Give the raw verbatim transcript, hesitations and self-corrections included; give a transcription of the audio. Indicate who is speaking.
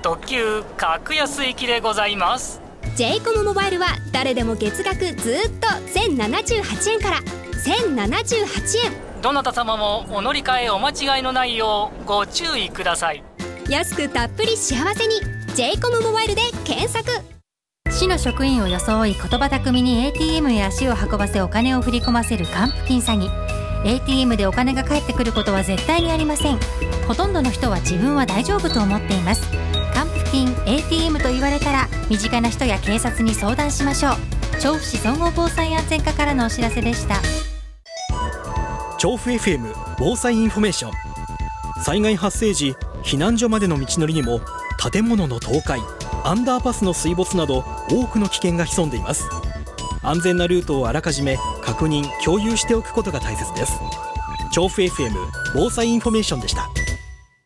Speaker 1: 特急格安行きでございます。
Speaker 2: ジェイコム モバイルは誰でも月額ずっとせんななじゅうはちえんからせんななじゅうはちえん。
Speaker 1: どなた様もお乗り換えお間違いのないようご注意ください。
Speaker 2: 安くたっぷり幸せに ジェイコム モバイルで検索。
Speaker 3: 市の職員を装い言葉巧みに エーティーエム へ足を運ばせお金を振り込ませる還付金詐欺。 エーティーエム でお金が返ってくることは絶対にありません。ほとんどの人は自分は大丈夫と思っています。還付金 エーティーエム と言われたら身近な人や警察に相談しましょう。調布市総合防災安全課からのお知らせでした。
Speaker 4: 調布 エフエム 防災インフォメーション。災害発生時、避難所までの道のりにも建物の倒壊、アンダーパスの水没など多くの危険が潜んでいます。安全なルートをあらかじめ確認・共有しておくことが大切です。調布 エフエム 防災インフォメーションでした。